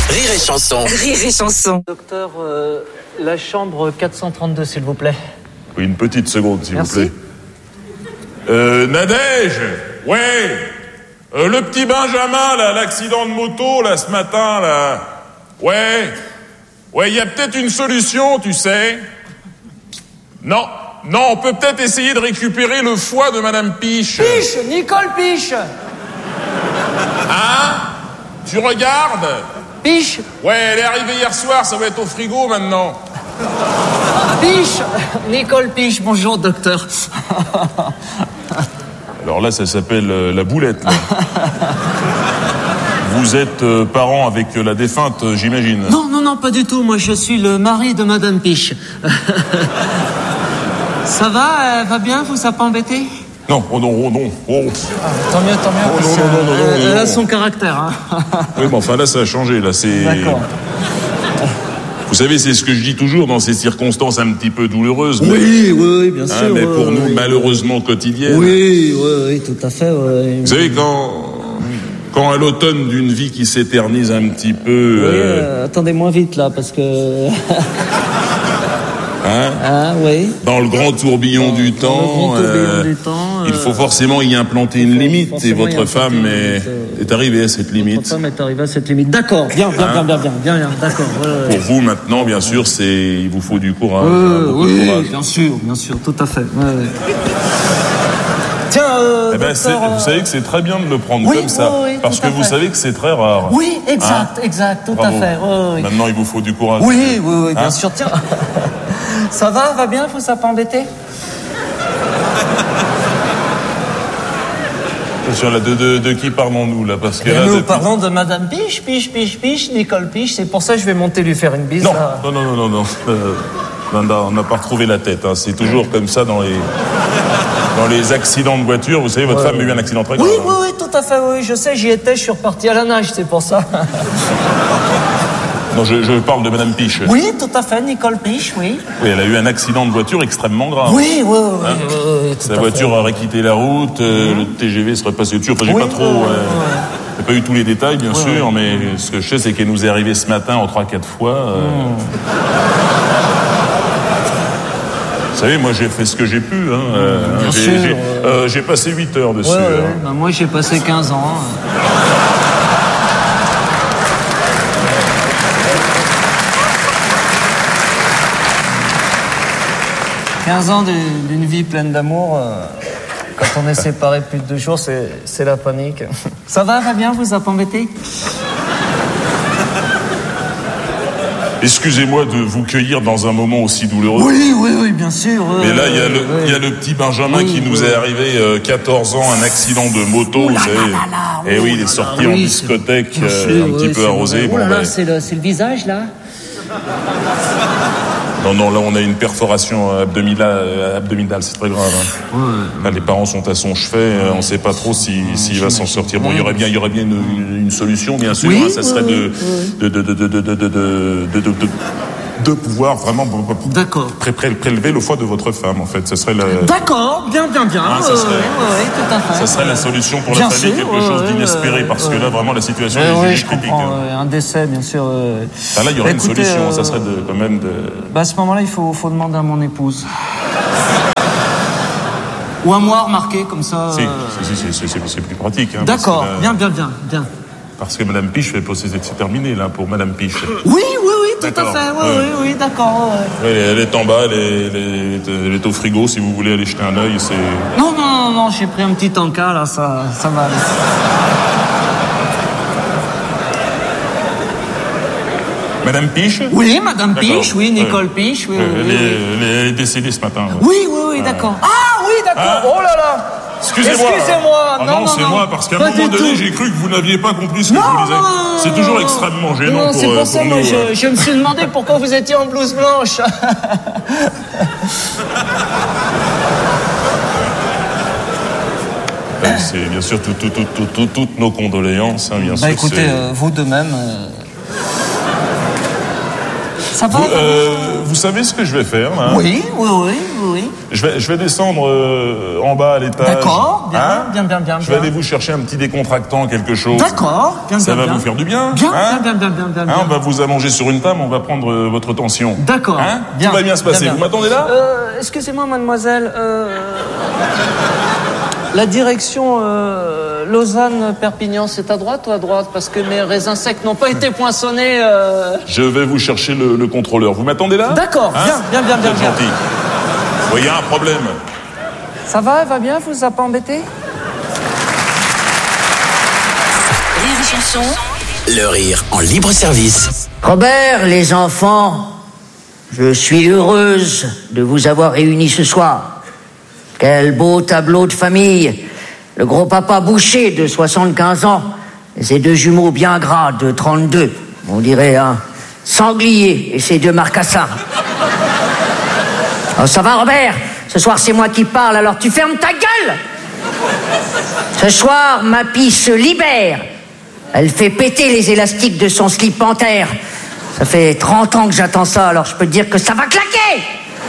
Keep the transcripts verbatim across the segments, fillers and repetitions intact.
Rire et chanson. Rire et chanson. Docteur, euh, la chambre quatre cent trente-deux, s'il vous plaît. Oui, une petite seconde, s'il Merci. vous plaît. Euh, Nadège, ouais, euh, le petit Benjamin, là, l'accident de moto, là, ce matin, là, ouais, ouais, il y a peut-être une solution, tu sais. Non, non, on peut peut-être essayer de récupérer le foie de Madame Piche. Piche, Nicole Piche. Hein? Tu regardes? Piche, Ouais, elle est arrivée hier soir, ça va être au frigo maintenant. Piche, Nicole Piche, bonjour docteur. Alors là, ça s'appelle euh, la boulette, là. Vous êtes euh, parent avec euh, la défunte, euh, j'imagine. Non, non, non, pas du tout, moi je suis le mari de Madame Piche. Ça va, elle va bien, vous ça pas embêté? Non, oh non, oh non, oh. Ah, tant mieux, tant mieux, Oh, parce non, non, non, non, que, non, elle a non. son caractère. Hein. Oui, mais enfin là, ça a changé, là, c'est... D'accord. Vous savez, c'est ce que je dis toujours dans ces circonstances un petit peu douloureuses. Mais, Oui, oui, oui, bien hein, sûr. mais oui, pour oui, nous, oui. malheureusement quotidiennes. Oui, oui, oui, tout à fait. Oui. Vous savez, quand... Quand à l'automne d'une vie qui s'éternise un petit peu... Oui, euh, euh, attendez moins vite là, parce que... hein, Ah, oui. dans le grand tourbillon du Dans temps, le grand tourbillon euh, du temps, il euh, faut forcément y implanter une faut limite, et forcément y votre implanter femme une est, limite, euh, est arrivée à cette Votre limite. femme est arrivée à cette limite. D'accord, bien, bien, bien, bien, bien, bien, bien, d'accord. Ouais, ouais. Pour vous, maintenant, bien sûr, c'est il vous faut du courage. Euh, hein, beaucoup de oui, courage. bien sûr, bien sûr, tout à fait. Ouais, ouais. Tiens, euh, Eh ben, c'est- docteur, vous euh, savez que c'est très bien de le prendre oui, comme ça, oui, oui, parce tout à que vous fait. savez que c'est très rare. Oui, exact, Hein exact, tout Bravo. à fait. Ouais, ouais. Maintenant, il vous faut du courage. Oui, oui, oui, bien Hein sûr. Tiens, ça va, va bien, faut ça pas embêter? Attention, là, de, de, de qui parlons-nous, là? Parce que Et là, nous depuis- parlons de Madame Piche, Piche, Piche, Piche, Nicole Piche. C'est pour ça que je vais monter lui faire une bise. Non, là. non, non, non, non, non. Euh, non, non, on n'a pas retrouvé la tête. Hein. C'est toujours comme ça dans les, dans les accidents de voiture. Vous savez, votre femme a eu un accident très grave. Oui, hein. oui, oui, tout à fait, oui, je sais, j'y étais, je suis reparti à la nage, c'est pour ça. Non, je, je parle de Madame Piche. Oui, tout à fait, Nicole Piche, oui. Oui, elle a eu un accident de voiture extrêmement grave. Oui, oui, oui, Hein oui, oui, oui, tout Sa à voiture fait. aurait quitté la route, euh, le T G V serait passé dessus. Enfin, j'ai Oui, pas trop. oui, oui, euh, oui. j'ai pas eu tous les détails, bien Oui, sûr, oui. mais ce que je sais, c'est qu'elle nous est arrivée ce matin en trois, quatre fois. euh, Vous savez, moi, j'ai fait ce que j'ai pu. Hein, euh, Bien j'ai, sûr, j'ai, ouais. euh, j'ai passé huit heures dessus. Ouais, ouais, hein. bah, moi j'ai passé quinze ans. quinze ans d'une d'une vie pleine d'amour. euh, Quand on est séparés plus de deux jours, c'est c'est la panique. Ça va, va bien, vous a pas embêté? Excusez-moi de vous cueillir dans un moment aussi douloureux. Oui, oui, oui, bien sûr. euh, Mais là, il y, a le- oui. il y a le petit Benjamin Oui, qui nous oui. est arrivé euh, quatorze ans, un accident de moto, Oh là vous savez. là là là, Et oh oui, il là est sorti là, en oui, discothèque, c'est- bien euh, sûr, un petit oui, peu c'est arrosé. vrai. Bon, Oh là là, ben, c'est le, c'est le visage, là? non, non, là, on a une perforation abdominale, abdominale c'est très grave. hein. Là, les parents sont à son chevet, euh, on ne sait pas trop si, s'il va s'en sortir. Bon, il y aurait bien, il y aurait bien une, une- une solution, bien sûr. Oui, hein, ça oui, serait oui, de, de, de, de, de, de, de, de, de, de, de- de pouvoir vraiment D'accord. pré- pré- prélever le foie de votre femme, en fait. Ça serait la, D'accord, bien, bien, bien. Ah, ça ouais, serait- ouais, ouais, tout à fait. ça serait la solution pour Bien la famille, sûr, quelque chose ouais, d'inespéré, ouais, parce ouais. que là, vraiment, la situation Ouais, est ouais, est je critique. comprends. hein. ouais, un décès, bien sûr. euh. Ah, là, il y aurait Bah, une écoutez, solution, ça euh, serait de, quand même de... Bah, à ce moment-là, il faut, faut demander à mon épouse. Ou à moi, remarquez, comme ça. Si, euh, si, si, c'est- c'est c'est plus pratique. hein, D'accord, parce que là- bien, bien, bien, bien. Parce que Madame Piche, fait c'est c'est terminé, là, pour Madame Piche. Oui, oui, oui, tout à D'accord, fait. Oui, ouais. oui, oui, d'accord. ouais, ouais. Elle est, elle est en bas, elle est, elle, est, elle est au frigo, si vous voulez aller jeter un œil, c'est... Non, non, non, non, j'ai pris un petit encas, là, ça, ça va aller. Madame Piche Oui, Madame D'accord, Piche, oui, Nicole ouais. Piche, oui, Euh, oui, elle, oui, est, oui. elle est- elle est décédée ce matin. ouais. Oui, oui, oui, d'accord. Ah, oui, d'accord. Ah. Oh là là. Excusez-moi. Excusez-moi. Ah non, non, non, c'est non. moi, parce qu'à un Pas moment du donné, tout. j'ai cru que vous n'aviez pas compris ce que Non, je vous disais. non, non, C'est non, toujours non. extrêmement gênant Non, pour, c'est euh, pour ça, pour moi, nous. euh. je, je me suis demandé pourquoi vous étiez en blouse blanche. Euh, C'est bien sûr tout, tout, tout, tout, tout- toutes nos condoléances, hein, bien Bah sûr. écoutez, c'est- euh, vous de même. euh, Ça va? Vous, euh, vous savez ce que je vais faire, là? Oui, oui, oui, oui. Je vais, je vais descendre euh, en bas à l'étage. D'accord, bien, Hein bien, bien, bien. Je vais aller vous chercher un petit décontractant, quelque chose. D'accord, bien, Ça bien, va bien. vous faire du bien. Bien, hein bien, bien, bien, bien, bien. Hein, on va vous allonger sur une table, on va prendre euh, votre tension. D'accord, Hein bien. Tout va bien se passer. Bien, bien. Vous m'attendez là? Euh, excusez-moi, mademoiselle. Euh, la direction euh, Lausanne-Perpignan, c'est à droite ou à droite? Parce que mes raisins secs n'ont pas été poinçonnés. Euh... Je vais vous chercher le, le contrôleur. Vous m'attendez là? D'accord, Hein bien, bien, bien, bien. Vous êtes bien. gentil. Vous voyez un problème? Ça va, elle va bien? Vous a pas embêté? Rire et chanson. Le rire en libre service. Robert, les enfants, je suis heureuse de vous avoir réunis ce soir. Quel beau tableau de famille. Le gros papa Boucher de soixante-quinze ans et ses deux jumeaux bien gras de trente-deux. On dirait un sanglier et ses deux marcassins. Oh, ça va, Robert? Ce soir, c'est moi qui parle, alors tu fermes ta gueule. Ce soir, ma pie se libère. Elle fait péter les élastiques de son slip panthère. Ça fait trente ans que j'attends ça, alors je peux te dire que ça va claquer.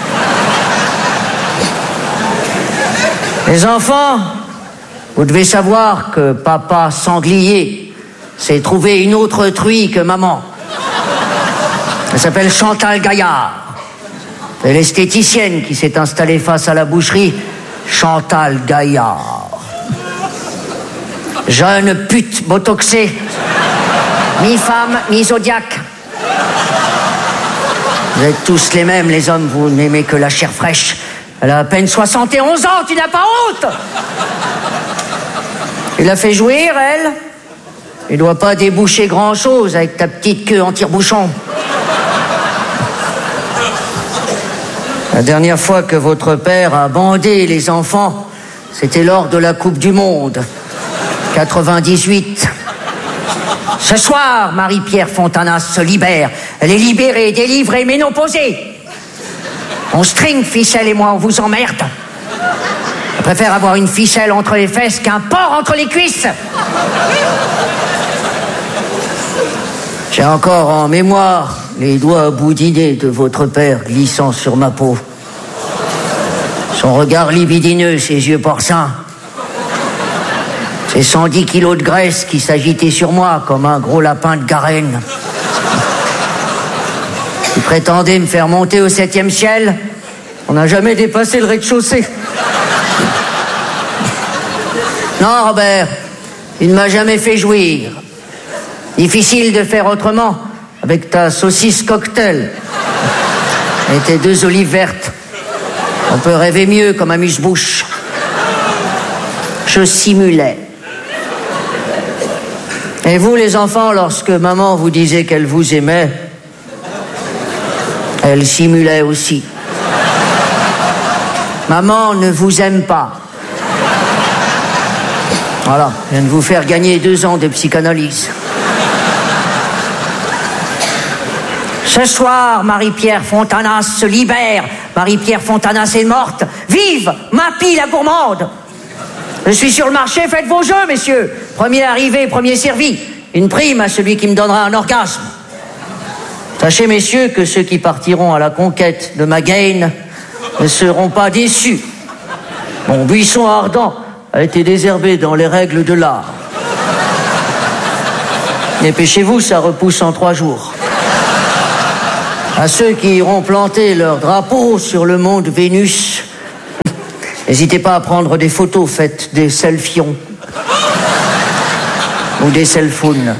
Les enfants, vous devez savoir que papa sanglier s'est trouvé une autre truie que maman. Elle s'appelle Chantal Gaillard. C'est l'esthéticienne qui s'est installée face à la boucherie, Chantal Gaillard. Jeune pute botoxée, mi-femme, mi-zodiaque. Vous êtes tous les mêmes, les hommes, vous n'aimez que la chair fraîche. Elle a à peine soixante et onze ans, tu n'as pas honte? Tu l'as fait jouir, elle? Tu dois pas déboucher grand-chose avec ta petite queue en tire-bouchon. La dernière fois que votre père a bandé les enfants, c'était lors de la Coupe du Monde, quatre-vingt-dix-huit. Ce soir, Marie-Pierre Fontanas se libère. Elle est libérée, délivrée, mais non posée. On string, ficelle et moi, on vous emmerde. Je préfère avoir une ficelle entre les fesses qu'un porc entre les cuisses. J'ai encore en mémoire les doigts boudinés de votre père glissant sur ma peau. Son regard libidineux, ses yeux porcins. Ces cent dix kilos de graisse qui s'agitaient sur moi comme un gros lapin de Garenne. Il prétendait me faire monter au septième ciel. On n'a jamais dépassé le rez-de-chaussée. Non, Robert, il ne m'a jamais fait jouir. Difficile de faire autrement avec ta saucisse cocktail et tes deux olives vertes. On peut rêver mieux comme amuse-bouche. Je simulais. Et vous, les enfants, lorsque maman vous disait qu'elle vous aimait, elle simulait aussi. Maman ne vous aime pas. Voilà, je viens de vous faire gagner deux ans de psychanalyse. Ce soir, Marie-Pierre Fontanas se libère. Marie-Pierre Fontanas est morte. Vive ma pie la gourmande. Je suis sur le marché, faites vos jeux, messieurs. Premier arrivé, premier servi. Une prime à celui qui me donnera un orgasme. Sachez, messieurs, que ceux qui partiront à la conquête de ma gaine ne seront pas déçus. Mon buisson ardent a été désherbé dans les règles de l'art. Dépêchez-vous, ça repousse en trois jours. À ceux qui iront planter leur drapeau sur le monde Vénus, n'hésitez pas à prendre des photos faites des selfions ou des selfounes.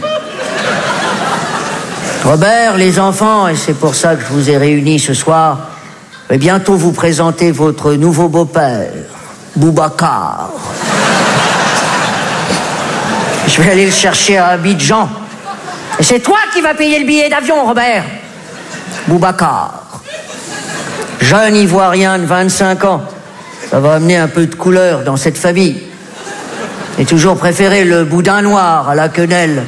Robert, les enfants, et c'est pour ça que je vous ai réunis ce soir, je vais bientôt vous présenter votre nouveau beau-père, Boubacar. Je vais aller le chercher à Abidjan. Et c'est toi qui vas payer le billet d'avion, Robert. Boubacar. Jeune Ivoirien de vingt-cinq ans. Ça va amener un peu de couleur dans cette famille. J'ai toujours préféré le boudin noir à la quenelle.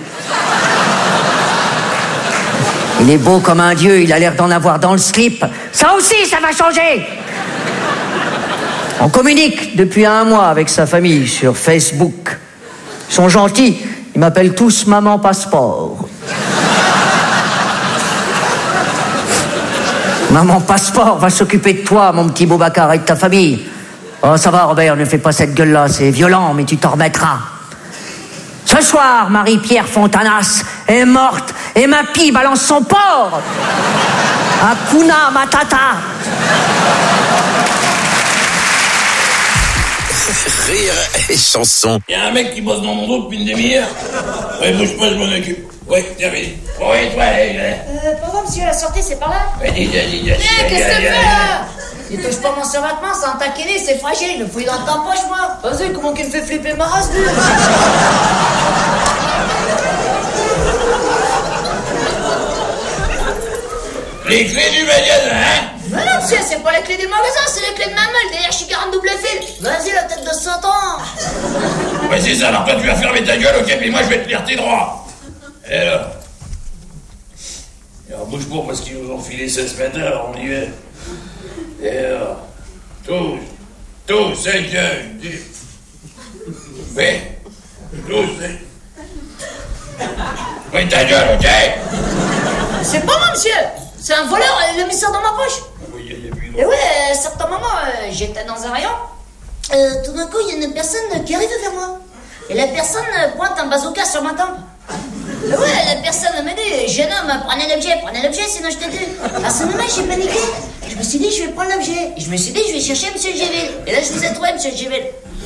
Il est beau comme un dieu, il a l'air d'en avoir dans le slip. Ça aussi, ça va changer. On communique depuis un mois avec sa famille sur Facebook. Ils sont gentils, ils m'appellent tous Maman Passeport. Maman Passeport va s'occuper de toi, mon petit Boubacar, et de ta famille. Oh, ça va, Robert, ne fais pas cette gueule-là, c'est violent, mais tu t'en remettras. Ce soir, Marie-Pierre Fontanas est morte et ma pie balance son porc. Hakuna Matata. Rire et chanson. Il y a un mec qui bosse dans mon dos depuis une demi-heure. Ouais, bouge pas, je m'en occupe. Ouais, tiens, vas-y. Ouais, toi, allez, allez. Euh, pardon, monsieur, la sortie, c'est par là? Vas-y, vas-y, vas-y. Eh, qu'est-ce que tu fais, là? Tu touches pas mon survêtement, c'est un taquiné, c'est fragile, il me fouille dans ta poche, moi. Vas-y, comment qu'il me fait flipper ma race, lui? Les clés du magasin, hein? Mais non, monsieur, c'est pas les clés du magasin, c'est les clés de ma meule, derrière chez quarante double fil. Vas-y, la tête de Satan. Ouais, c'est ça, alors toi, tu vas fermer ta gueule, ok, puis moi, je vais te lire tes droits. Et alors? Alors, bouge pas, parce qu'ils nous ont filé ça ce matin, alors on y va. Et alors? Tous, tous, c'est que... Oui, tous, c'est... Oui, ta gueule, ok? C'est pas moi, monsieur. C'est un voleur, il l'a mis ça dans ma poche. Oui, il y a plus Et ouais, à un certain moment, euh, j'étais dans un rayon. Euh, tout d'un coup, il y a une personne qui arrive vers moi. Et la personne pointe un bazooka sur ma tempe. Et ouais, la personne m'a dit, jeune homme, prenez l'objet, prenez l'objet, sinon je te tue. À ce moment, j'ai paniqué. Je me suis dit, je vais prendre l'objet. Et je me suis dit, je vais chercher monsieur Géville. Et là, je vous ai trouvé, monsieur Géville.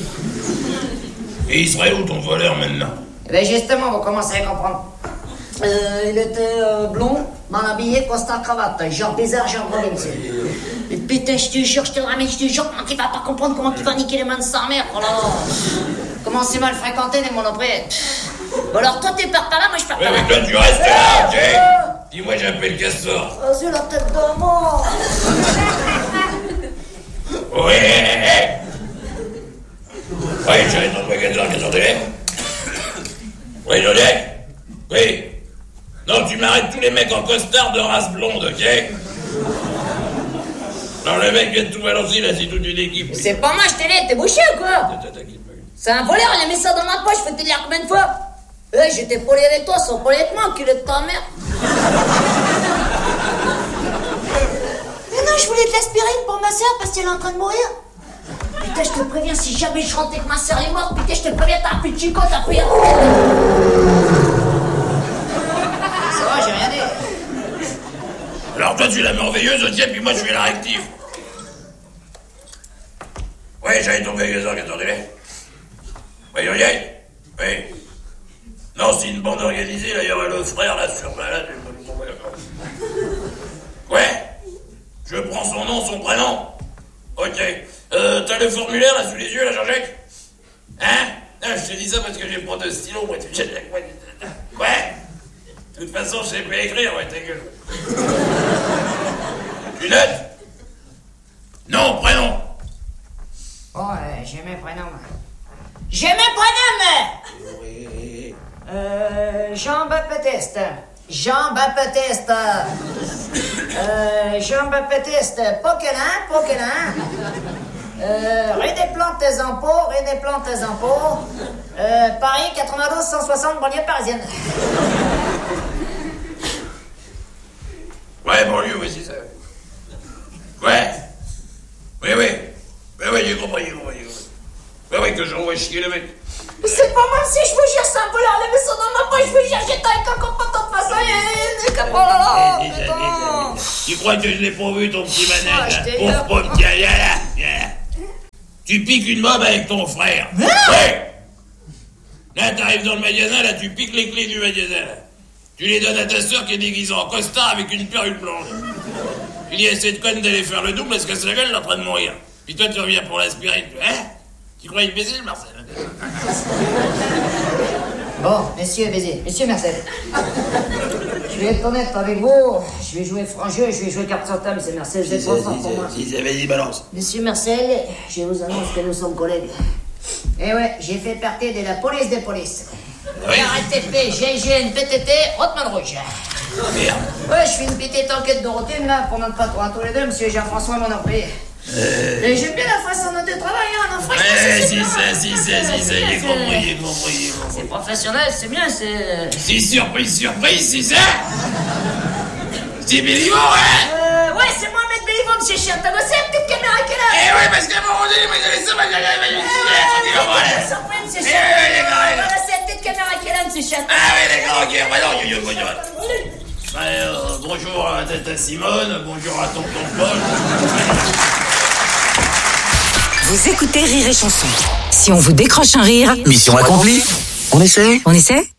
Et il serait où ton voleur maintenant? Et bien justement, vous commencez à comprendre. Euh, il était euh, blond, mal habillé, costard cravate, genre bizarre, genre mauvais, monsieur. Et putain, je te jure, je te le ramène, je te jure, comment tu vas pas comprendre, comment tu vas niquer les mains de sa mère, oh là là. Comment c'est mal fréquenté les monoprés. Bon alors toi tu pars par là, moi je pars par Ouais, là. mais toi tu restes là, ok? Dis-moi, j'appelle Castor. Vas-y, la tête de mort. Oui, oui, j'arrive dans le magasin, qu'est-ce que Oui, Jodek. Oui. Non, tu m'arrêtes tous les mecs en costard de race blonde, ok? Non, le mec vient de tout balancer, là, c'est toute une équipe. C'est pas moi, je t'ai dit, t'es bouché ou quoi? C'est un voleur, il a mis ça dans ma poche, faut te dire combien de fois? Eh, j'étais poli avec toi, sans poli avec moi, enculé de ta mère. Mais non, je voulais de l'aspirine pour ma soeur parce qu'elle est en train de mourir. Putain, je te préviens, si jamais je rentre et que ma soeur est morte, putain, je te préviens, t'as plus de chico, t'as plus rien. Ça va, j'ai rien dit. Alors toi, tu es la merveilleuse, ok, puis moi, je suis la réactive. Oui, j'allais ton magasin, attendez-les. Oui, oui, oui. Non, c'est une bande organisée, là, il y aurait le frère, là, sur là, là. Ouais. Je prends son nom, son prénom. Ok. Euh, t'as le formulaire, là, sous les yeux, là, Jean-Jacques? Hein? Non, je te dis ça parce que j'ai pas de stylo, moi, tu sais. Ouais. De toute façon, je sais pas écrire, ouais, ta gueule. Tu notes? Non, prénom. Oh, euh, j'ai mes prénoms. J'ai mes prénoms! Oui. Euh, Jean-Baptiste. Jean-Baptiste. Euh, Jean-Baptiste. Poquelin, Poquelin. Euh, rue des Plantes des Impôts, rue des Plantes des Impôts. Euh, Paris, quatre-vingt-douze cent soixante, banlieue parisienne. Ouais, banlieue, oui, c'est ça. Ouais. Oui, oui. Oui, oui, j'ai compris, j'ai compris. Oui, oui, que j'envoie chier le mec. C'est pas moi, si je vous jure, c'est un voleur, il a mis ça dans ma poche, je vous jure, j'étais avec un copain de façon, et il est oh là là, putain. Tu crois que je l'ai pas vu, ton petit manège, Ah, là? je t'ai Pauvre eu. pomme, tiens, viens là, viens là. Tu piques une mob avec ton frère. Ouais. Là, t'arrives dans le magasin, là, tu piques les clés du magasin, là. Tu les donnes à ta sœur qui est déguisée en costard avec une perruque blonde. Tu dis à cette conne d'aller faire le double parce que sa gueule, elle est en train de mourir. Puis toi, tu reviens pour l'aspirine. Hein? Tu crois baiser, Marcel? Bon, messieurs, baiser, monsieur Marcel. Je vais être honnête avec vous, je vais jouer franc jeu, je vais jouer carte sur table, c'est Marcel, vous êtes trop fort pour moi. Si, si, vas-y, balance. Monsieur Marcel, je vous annonce que nous sommes collègues. Eh ouais, j'ai fait partie de la police des polices. Oui. R T P, G I G N, P T T, Rottman Rouge. Merde. Ouais, je fais une petite enquête de routine là, pour notre patron à tous les deux, monsieur Jean-François, mon employé. Euh... Et j'aime bien la façon dont tu travailles, hein, non, franchement, Ouais, c'est si, bien. ça, si, ça, si, ça, j'ai compris, j'ai compris, j'ai compris. C'est professionnel, c'est bien, c'est... Si, surprise, surprise, c'est ça? C'est Béliveau, hein? Euh, ouais, c'est moi demande, c'est chiant. T'as bossé la petite caméra qui est là? Eh ouais, parce qu'à un moment donné, moi, j'avais ça, moi, j'avais ça, Ah, sans problème, c'est chiant. Voilà, c'est la petite caméra qui est là, c'est chiant. Ah oui, d'accord, ok. Bah non, yo, yo, yo, yo. Bah, euh, bonjour à tata Simone, bonjour à tonton Paul. Vous écoutez Rire et Chanson. Si on vous décroche un rire, Mission accomplie. On essaie on essaie?